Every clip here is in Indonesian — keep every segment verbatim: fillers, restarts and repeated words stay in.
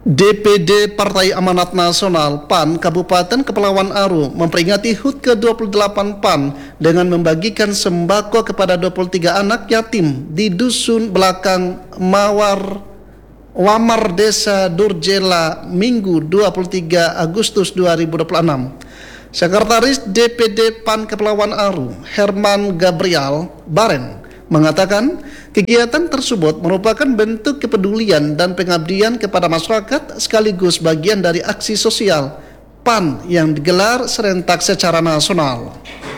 D P D Partai Amanat Nasional P A N Kabupaten Kepulauan Aru memperingati H U T ke dua puluh delapan P A N dengan membagikan sembako kepada dua puluh tiga anak yatim di Dusun Belakang Mawar Wamar Desa Durjela Minggu dua puluh tiga Agustus dua ribu dua puluh enam. Sekretaris D P D P A N Kepulauan Aru Herman Gabriel Baren mengatakan kegiatan tersebut merupakan bentuk kepedulian dan pengabdian kepada masyarakat sekaligus bagian dari aksi sosial P A N yang digelar serentak secara nasional.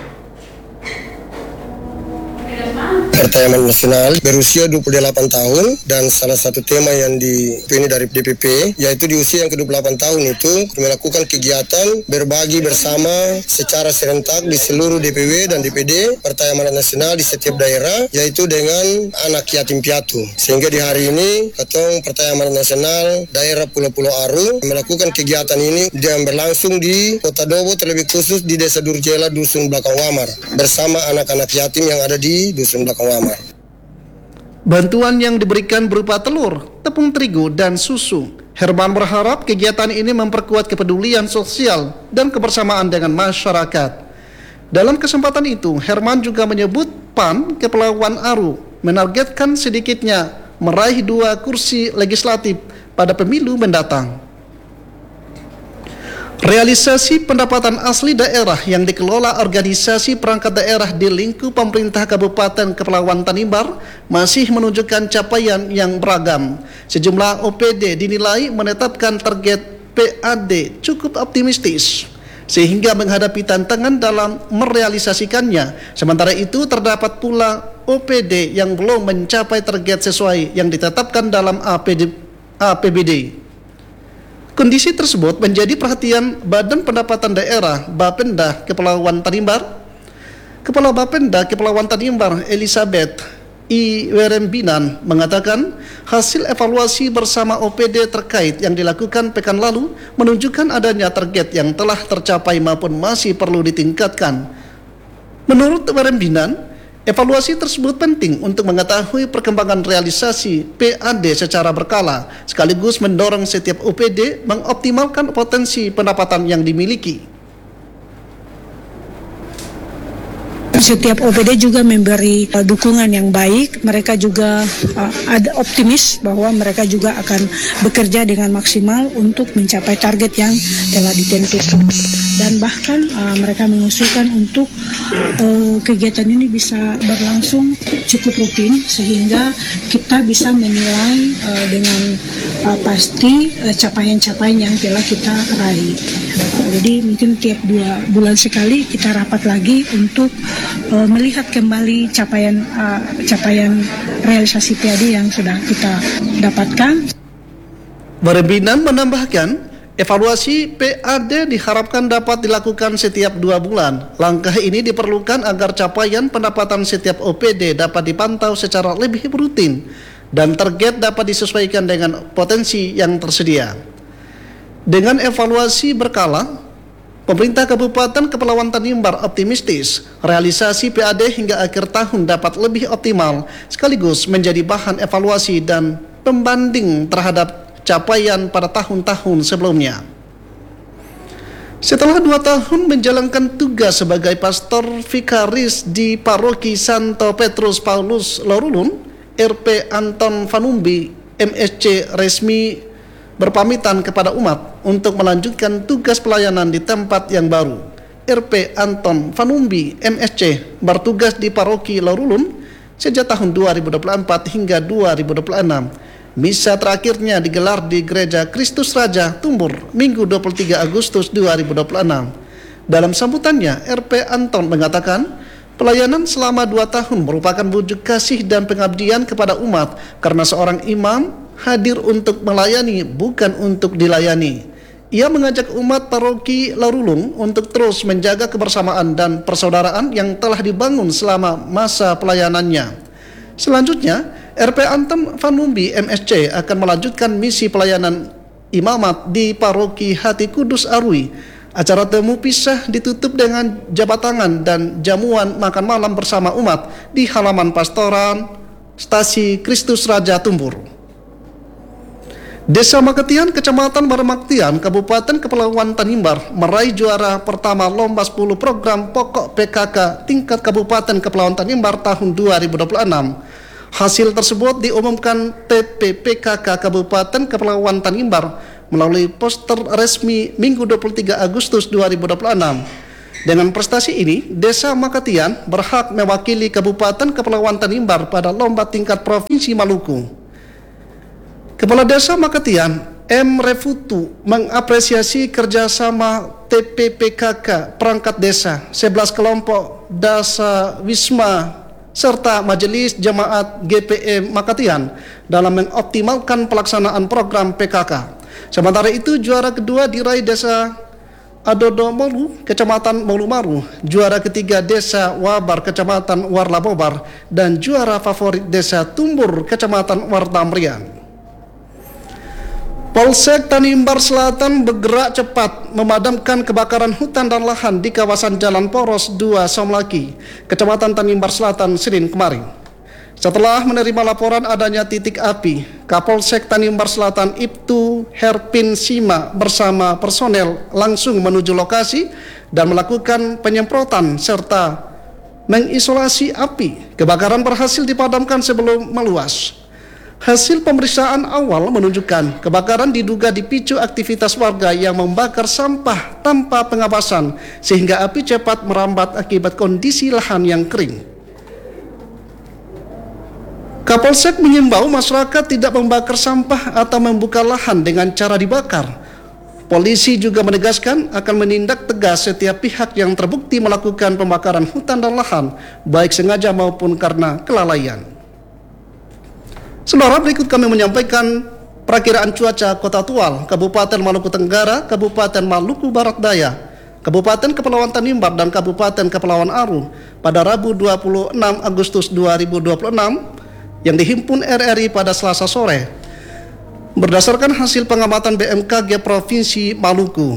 Partai Amanat Nasional berusia dua puluh delapan tahun dan salah satu tema yang dipilih dari D P P yaitu di usia yang ke dua puluh delapan tahun itu melakukan kegiatan berbagi bersama secara serentak di seluruh D P W dan D P D Partai Amanat Nasional di setiap daerah yaitu dengan anak yatim piatu. Sehingga di hari ini Ketua Partai Amanat Nasional daerah Pulau-Pulau Aru melakukan kegiatan ini yang berlangsung di Kota Dobo, terlebih khusus di Desa Durjela Dusun Belakang Wamar bersama anak-anak yatim yang ada di Dusun Belakang Wamar. Bantuan yang diberikan berupa telur, tepung terigu, dan susu. Herman berharap kegiatan ini memperkuat kepedulian sosial dan kebersamaan dengan masyarakat. Dalam kesempatan itu, Herman juga menyebut P A N Kepulauan Aru menargetkan sedikitnya meraih dua kursi legislatif pada pemilu mendatang. Realisasi pendapatan asli daerah yang dikelola organisasi perangkat daerah di lingkup pemerintah Kabupaten Kepulauan Tanimbar masih menunjukkan capaian yang beragam. Sejumlah O P D dinilai menetapkan target P A D cukup optimistis sehingga menghadapi tantangan dalam merealisasikannya. Sementara itu terdapat pula O P D yang belum mencapai target sesuai yang ditetapkan dalam A P B D. Kondisi tersebut menjadi perhatian Badan Pendapatan Daerah Bapenda Kepulauan Tanimbar. Kepala Bapenda Kepulauan Tanimbar Elizabeth I. Werembinan mengatakan hasil evaluasi bersama O P D terkait yang dilakukan pekan lalu menunjukkan adanya target yang telah tercapai maupun masih perlu ditingkatkan. Menurut Werembinan, evaluasi tersebut penting untuk mengetahui perkembangan realisasi P A D secara berkala, sekaligus mendorong setiap O P D mengoptimalkan potensi pendapatan yang dimiliki. Setiap O P D juga memberi uh, dukungan yang baik. Mereka juga uh, ada optimis bahwa mereka juga akan bekerja dengan maksimal untuk mencapai target yang telah ditentukan. Dan bahkan uh, mereka mengusulkan untuk uh, kegiatan ini bisa berlangsung cukup rutin sehingga kita bisa menilai uh, dengan uh, pasti uh, capaian-capaian yang telah kita raih. Uh, jadi mungkin tiap dua bulan sekali kita rapat lagi untuk Uh, melihat kembali capaian uh, capaian realisasi P A D yang sudah kita dapatkan. Werembinan menambahkan, evaluasi P A D diharapkan dapat dilakukan setiap dua bulan. Langkah ini diperlukan agar capaian pendapatan setiap O P D dapat dipantau secara lebih rutin dan target dapat disesuaikan dengan potensi yang tersedia. Dengan evaluasi berkala, pemerintah Kabupaten Kepulauan Tanimbar optimistis realisasi P A D hingga akhir tahun dapat lebih optimal sekaligus menjadi bahan evaluasi dan pembanding terhadap capaian pada tahun-tahun sebelumnya. Setelah dua tahun menjalankan tugas sebagai pastor vikaris di Paroki Santo Petrus Paulus Lorulun, R P Anton Vanumbi M S C resmi berpamitan kepada umat untuk melanjutkan tugas pelayanan di tempat yang baru. R P Anton Vanumbi M S C bertugas di Paroki Lorulun sejak tahun dua ribu dua puluh empat hingga dua ribu dua puluh enam. Misa terakhirnya digelar di Gereja Kristus Raja Tumbur Minggu dua puluh tiga Agustus dua ribu dua puluh enam. Dalam sambutannya, R P Anton mengatakan pelayanan selama dua tahun merupakan wujud kasih dan pengabdian kepada umat karena seorang imam hadir untuk melayani, bukan untuk dilayani. Ia mengajak umat Paroki Larulung untuk terus menjaga kebersamaan dan persaudaraan yang telah dibangun selama masa pelayanannya. Selanjutnya, R P Anton Vanumbi M S C akan melanjutkan misi pelayanan imamat di Paroki Hati Kudus Arui. Acara temu pisah ditutup dengan jabat tangan dan jamuan makan malam bersama umat di halaman pastoran Stasi Kristus Raja Tumbur. Desa Maketian, Kecamatan Marmaktian, Kabupaten Kepulauan Tanimbar meraih juara pertama Lomba sepuluh Program Pokok P K K tingkat Kabupaten Kepulauan Tanimbar tahun dua ribu dua puluh enam. Hasil tersebut diumumkan T P P K K Kabupaten Kepulauan Tanimbar melalui poster resmi Minggu dua puluh tiga Agustus dua ribu dua puluh enam. Dengan prestasi ini, Desa Maketian berhak mewakili Kabupaten Kepulauan Tanimbar pada lomba tingkat Provinsi Maluku. Kepala Desa Maketian, M. Refutu, mengapresiasi kerjasama T P P K K perangkat desa, sebelas kelompok dasa wisma, serta Majelis Jemaat G P E Maketian dalam mengoptimalkan pelaksanaan program P K K. Sementara itu, juara kedua diraih Desa Adodo Molu, Kecamatan Molumaru, juara ketiga Desa Wabar, Kecamatan Warlabobar, dan juara favorit Desa Tumbur, Kecamatan Wartamrian. Polsek Tanimbar Selatan bergerak cepat memadamkan kebakaran hutan dan lahan di kawasan Jalan Poros dua Somlaki, Kecamatan Tanimbar Selatan, Senin kemarin. Setelah menerima laporan adanya titik api, Kapolsek Tanimbar Selatan Ibtu Herpin Sima bersama personel langsung menuju lokasi dan melakukan penyemprotan serta mengisolasi api. Kebakaran berhasil dipadamkan sebelum meluas. Hasil pemeriksaan awal menunjukkan kebakaran diduga dipicu aktivitas warga yang membakar sampah tanpa pengawasan sehingga api cepat merambat akibat kondisi lahan yang kering. Kapolsek mengimbau masyarakat tidak membakar sampah atau membuka lahan dengan cara dibakar. Polisi juga menegaskan akan menindak tegas setiap pihak yang terbukti melakukan pembakaran hutan dan lahan, baik sengaja maupun karena kelalaian. Saudara, berikut kami menyampaikan perakiraan cuaca Kota Tual, Kabupaten Maluku Tenggara, Kabupaten Maluku Barat Daya, Kabupaten Kepulauan Tanimbar, dan Kabupaten Kepulauan Aru pada Rabu dua puluh enam Agustus dua ribu dua puluh enam yang dihimpun R R I pada Selasa sore berdasarkan hasil pengamatan B M K G Provinsi Maluku.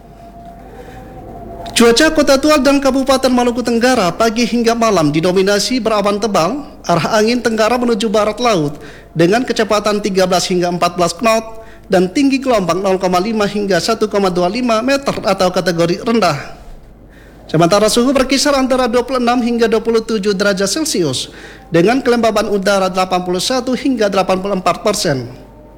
Cuaca Kota Tual dan Kabupaten Maluku Tenggara pagi hingga malam didominasi berawan tebal, arah angin tenggara menuju barat laut dengan kecepatan tiga belas hingga empat belas knot dan tinggi gelombang nol koma lima hingga satu koma dua lima meter atau kategori rendah. Sementara suhu berkisar antara dua puluh enam hingga dua puluh tujuh derajat Celcius dengan kelembaban udara delapan puluh satu hingga delapan puluh empat persen.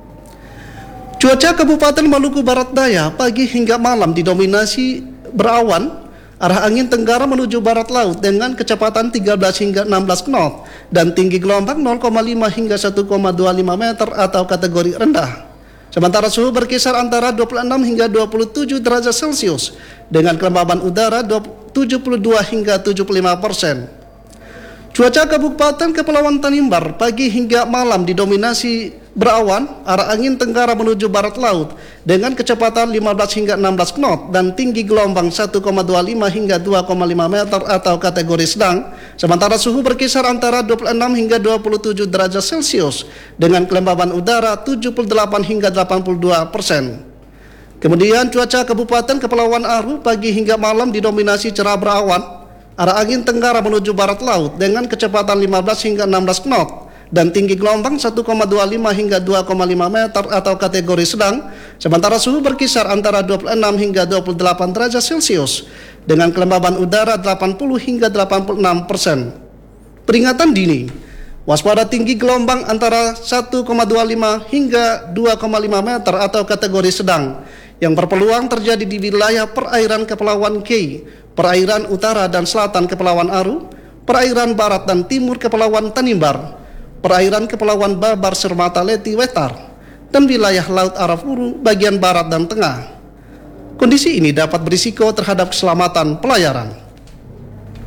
Cuaca Kabupaten Maluku Barat Daya pagi hingga malam didominasi berawan, arah angin tenggara menuju barat laut dengan kecepatan tiga belas hingga enam belas knot dan tinggi gelombang nol koma lima hingga satu koma dua lima meter atau kategori rendah. Sementara suhu berkisar antara dua puluh enam hingga dua puluh tujuh derajat Celcius dengan kelembaban udara tujuh puluh dua hingga tujuh puluh lima persen. Cuaca Kabupaten Kepulauan Tanimbar pagi hingga malam didominasi berawan, arah angin tenggara menuju barat laut dengan kecepatan lima belas hingga enam belas knot dan tinggi gelombang satu koma dua lima hingga dua koma lima meter atau kategori sedang. Sementara suhu berkisar antara dua puluh enam hingga dua puluh tujuh derajat Celcius dengan kelembaban udara tujuh puluh delapan hingga delapan puluh dua persen. Kemudian cuaca Kabupaten Kepulauan Aru pagi hingga malam didominasi cerah berawan, arah angin tenggara menuju barat laut dengan kecepatan lima belas hingga enam belas knot dan tinggi gelombang satu koma dua lima hingga dua koma lima meter atau kategori sedang. Sementara suhu berkisar antara dua puluh enam hingga dua puluh delapan derajat Celcius dengan kelembaban udara delapan puluh hingga delapan puluh enam persen. Peringatan dini, waspada tinggi gelombang antara satu koma dua lima hingga dua koma lima meter atau kategori sedang yang berpeluang terjadi di wilayah perairan Kepulauan Kei, perairan utara dan selatan Kepulauan Aru, perairan barat dan timur Kepulauan Tanimbar, perairan Kepulauan Babar Sermata Leti Wetar, dan wilayah Laut Arafuru bagian barat dan tengah. Kondisi ini dapat berisiko terhadap keselamatan pelayaran.